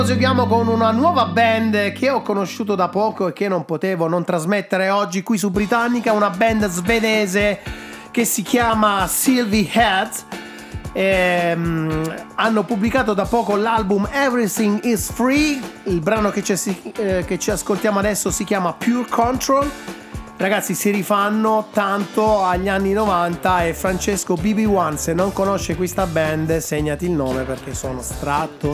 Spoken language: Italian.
Proseguiamo con una nuova band che ho conosciuto da poco e che non potevo non trasmettere oggi qui su Britannica, una band svedese che si chiama Sylvie Heads. Hanno pubblicato da poco l'album Everything is Free. Il brano che ci ascoltiamo adesso si chiama Pure Control. Ragazzi, si rifanno tanto agli anni 90 e Francesco BB1, se non conosce questa band, segnati il nome perché sono stratosferici.